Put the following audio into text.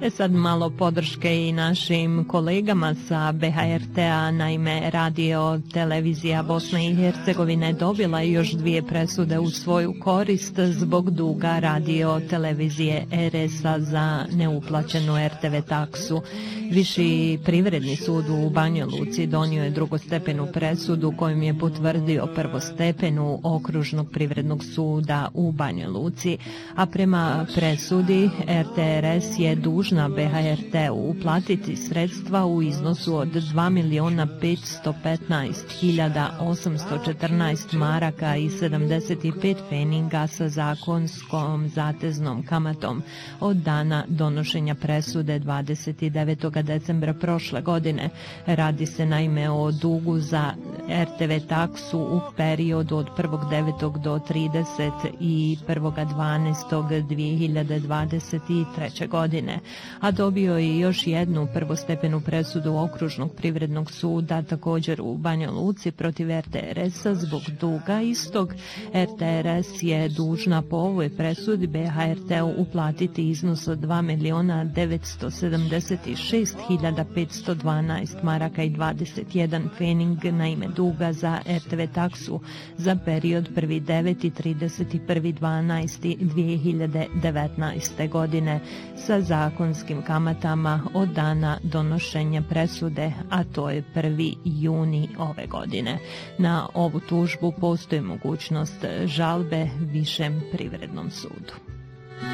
Sad malo podrške i našim kolegama sa BHRT-a, naime radio televizija Bosne i Hercegovine dobila još 2 presude u svoju korist zbog duga radio televizije RS-a za neuplaćenu RTV taksu. Viši privredni sud u Banja Luci donio je drugostepenu presudu kojom je potvrdio prvostepenu okružnog privrednog suda u Banja Luci, a prema presudi RTRS je dužna BHRT-u uplatiti sredstva u iznosu od 2.515.814 maraka i 75 pfeninga sa zakonskom zateznom kamatom od dana donošenja presude 29. decembra prošle godine. Radi se naime o dugu za RTV taksu u periodu od 1.9. do 31.12.2023. godine, a dobio je još jednu prvostepenu presudu okružnog privrednog suda također u Banja Luci protiv RTRS-a zbog duga istog. RTRS je dužna po ovoj presudi BHRT-u uplatiti iznos od 2.976.512 maraka i 21 pfening na ime duga za RTV taksu za period 1.9. i 31.12.2019. godine sa zakonskim kamatama od dana donošenja presude, a to je 1. juni ove godine. Na ovu tužbu postoji mogućnost žalbe Višem privrednom sudu.